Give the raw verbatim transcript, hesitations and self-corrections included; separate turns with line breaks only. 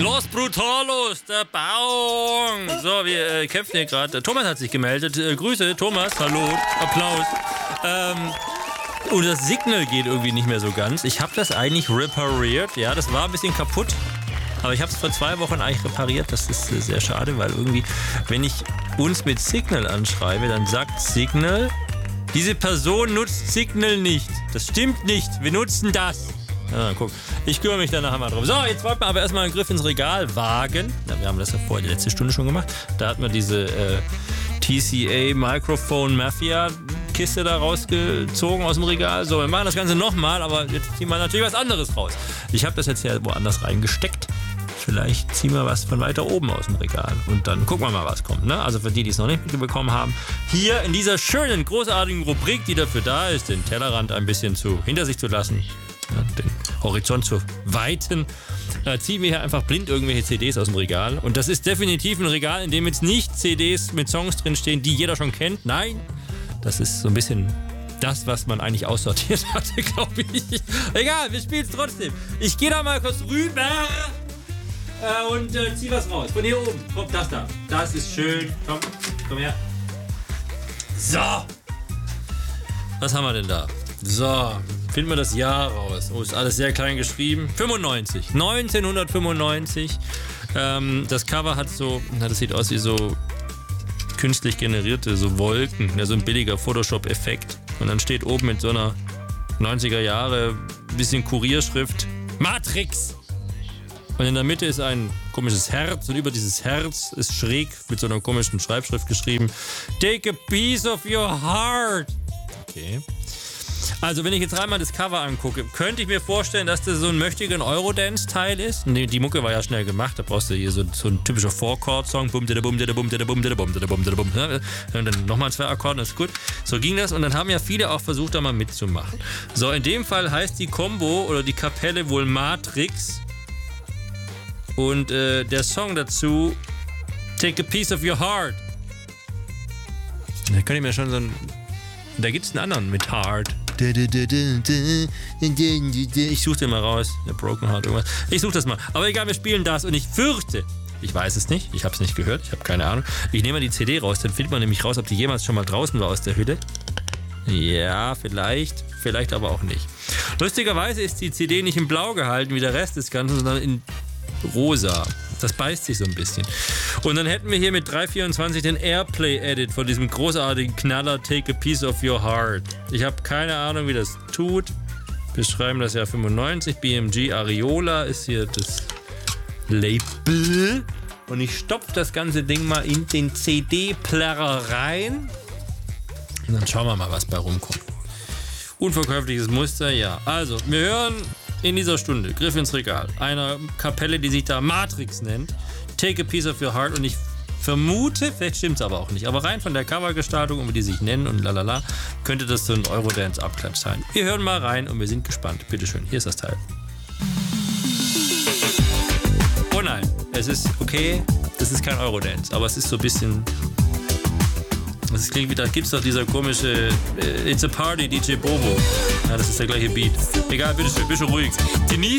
Los Brutalos, der Baum. So, wir äh, kämpfen hier gerade. Thomas hat sich gemeldet. Äh, Grüße, Thomas. Hallo. Applaus. Ähm, und das Signal geht irgendwie nicht mehr so ganz. Ich habe das eigentlich repariert. Ja, das war ein bisschen kaputt. Aber ich habe es vor zwei Wochen eigentlich repariert. Das ist äh, sehr schade, weil irgendwie, wenn ich uns mit Signal anschreibe, dann sagt Signal, diese Person nutzt Signal nicht. Das stimmt nicht. Wir nutzen das. Ja, guck. Ich kümmere mich dann nachher mal drauf. So, jetzt wollten wir aber erstmal einen Griff ins Regal wagen. Ja, wir haben das ja vorher die letzte Stunde schon gemacht. Da hat man diese äh, T C A Microphone Mafia Kiste da rausgezogen aus dem Regal. So, wir machen das Ganze nochmal, aber jetzt ziehen wir natürlich was anderes raus. Ich habe das jetzt ja woanders reingesteckt. Vielleicht ziehen wir was von weiter oben aus dem Regal und dann gucken wir mal, was kommt. Ne? Also für die, die es noch nicht mitbekommen haben, hier in dieser schönen, großartigen Rubrik, die dafür da ist, den Tellerrand ein bisschen zu hinter sich zu lassen, ja, den Horizont zu weiten, äh, ziehen wir hier einfach blind irgendwelche C Ds aus dem Regal. Und das ist definitiv ein Regal, in dem jetzt nicht C Ds mit Songs drinstehen, die jeder schon kennt. Nein, das ist so ein bisschen das, was man eigentlich aussortiert hatte, glaube ich. Egal, wir spielen es trotzdem. Ich gehe da mal kurz rüber äh, und äh, zieh was raus. Von hier oben kommt das da. Das ist schön. Komm, komm her. So. Was haben wir denn da? So, finden wir das Jahr raus. Oh, ist alles sehr klein geschrieben. fünfundneunzig. neunzehnhundertfünfundneunzig. Ähm, das Cover hat so, na, das sieht aus wie so künstlich generierte, so Wolken. Ja, so ein billiger Photoshop-Effekt. Und dann steht oben mit so einer neunziger Jahre bisschen Kurierschrift Matrix. Und in der Mitte ist ein komisches Herz. Und über dieses Herz ist schräg mit so einer komischen Schreibschrift geschrieben Take a piece of your heart. Okay. Also, wenn ich jetzt einmal das Cover angucke, könnte ich mir vorstellen, dass das so ein möchtigen Eurodance-Teil ist. Nee, die Mucke war ja schnell gemacht, da brauchst du hier so, so ein typischer Four-Chord-Song. Bum, dida, bum, dida, bum, dida, bum, dida, bum, dida, bum, dida, bum. Und dann nochmal zwei Akkorde, das ist gut. So ging das und dann haben ja viele auch versucht, da mal mitzumachen. So, in dem Fall heißt die Combo oder die Kapelle wohl Matrix. Und äh, der Song dazu Take a Piece of Your Heart. Da könnte ich mir schon so ein... Da gibt es einen anderen mit Heart. Ich suche den mal raus. Der Broken Heart, irgendwas. Ich suche das mal. Aber egal, wir spielen das und ich fürchte, ich weiß es nicht, ich habe es nicht gehört, ich habe keine Ahnung. Ich nehme mal die C D raus, dann findet man nämlich raus, ob die jemals schon mal draußen war aus der Hülle. Ja, vielleicht, vielleicht aber auch nicht. Lustigerweise ist die C D nicht in blau gehalten wie der Rest des Ganzen, sondern in rosa. Das beißt sich so ein bisschen. Und dann hätten wir hier mit drei vierundzwanzig den Airplay-Edit von diesem großartigen Knaller Take a Piece of Your Heart. Ich habe keine Ahnung, wie das tut. Wir schreiben das Jahr fünfundneunzig. B M G Ariola ist hier das Label. Und ich stopfe das ganze Ding mal in den C D-Player rein. Und dann schauen wir mal, was bei rumkommt. Unverkäufliches Muster, ja. Also, wir hören in dieser Stunde Griff ins Regal einer Kapelle, die sich da Matrix nennt. Take a Piece of Your Heart. Und ich vermute, vielleicht stimmt es aber auch nicht, aber rein von der Covergestaltung und wie die sich nennen und lalala, könnte das so ein Eurodance-Abklatsch sein. Wir hören mal rein und wir sind gespannt. Bitteschön, hier ist das Teil. Oh nein, es ist okay, das ist kein Eurodance, aber es ist so ein bisschen... Das klingt wie, da gibt's doch dieser komische äh, It's a Party, D J Bobo. Ja, das ist der gleiche Beat. Egal, bitteschön, bisschen ruhig. Genießt